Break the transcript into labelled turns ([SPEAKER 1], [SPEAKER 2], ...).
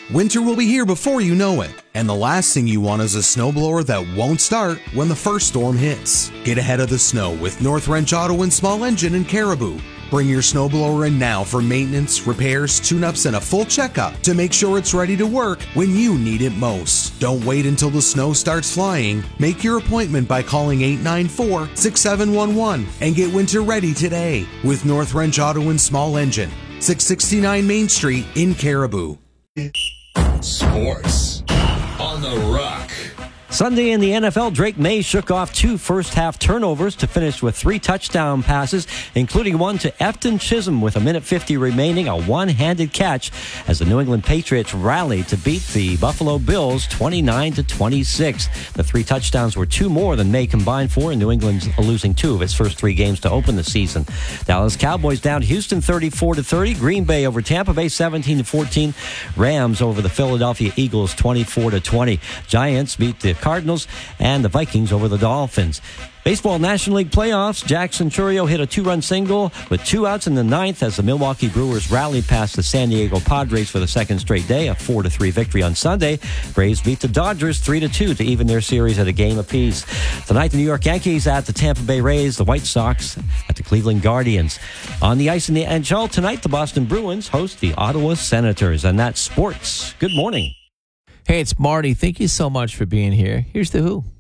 [SPEAKER 1] Winter will be here before you know it, and the last thing you want is a snowblower that won't start when the first storm hits. Get ahead of the snow with North Wrench Auto and Small Engine in Caribou. Bring your snowblower in now for maintenance, repairs, tune-ups, and a full checkup to make sure it's ready to work when you need it most. Don't wait until the snow starts flying. Make your appointment by calling 894-6711 and get winter ready today with North Wrench Auto and Small Engine, 669 Main Street in Caribou.
[SPEAKER 2] Sports on the Rock.
[SPEAKER 3] Sunday in the NFL, Drake May shook off 2 first-half turnovers to finish with 3 touchdown passes, including one to Efton Chisholm with 1:50 remaining, a one-handed catch as the New England Patriots rallied to beat the Buffalo Bills 29-26. The 3 touchdowns were 2 more than May combined for, and New England's losing 2 of its first 3 games to open the season. Dallas Cowboys down Houston 34-30. Green Bay over Tampa Bay 17-14. Rams over the Philadelphia Eagles 24-20. Giants beat the Cardinals, and the Vikings over the Dolphins. Baseball National League playoffs, Jackson Chourio hit a 2-run single with 2 outs in the 9th as the Milwaukee Brewers rallied past the San Diego Padres for the second straight day, a 4-3 victory on Sunday. Braves beat the Dodgers 3-2 to even their series at a game apiece. Tonight, the New York Yankees at the Tampa Bay Rays, the White Sox at the Cleveland Guardians. On the ice in the NHL tonight, the Boston Bruins host the Ottawa Senators, and that's sports. Good morning.
[SPEAKER 4] Hey, it's Marty. Thank you so much for being here. Here's The Who.